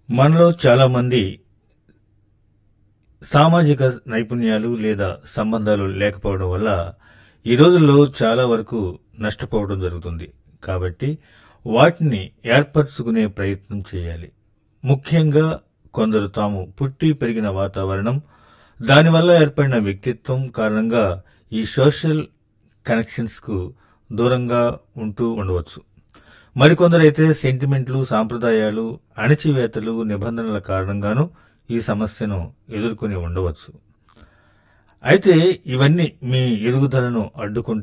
మనలో చాలామంది సామాజిక నైపుణ్యాలు లేదా సంబంధాలు లేకపోవడం వల్ల ఈ రోజుల్లో చాలా వరకు నష్టపోవడం జరుగుతుంది. కాబట్టి వాటిని ఏర్పరచుకునే ప్రయత్నం చేయాలి. ముఖ్యంగా కొందరు తాము పుట్టి పెరిగిన వాతావరణం, దానివల్ల ఏర్పడిన వ్యక్తిత్వం కారణంగా ఈ సోషల్ కనెక్షన్స్కు దూరంగా ఉంటూ ఉండవచ్చు. మరికొందరైతే సెంటిమెంట్లు, సాంప్రదాయాలు, అణచివేతలు, నిబంధనల కారణంగానూ ఈ సమస్యను ఎదుర్కొని ఉండవచ్చు. అయితే ఇవన్నీ మీ ఎదుగుదలను అడ్డుకుంటే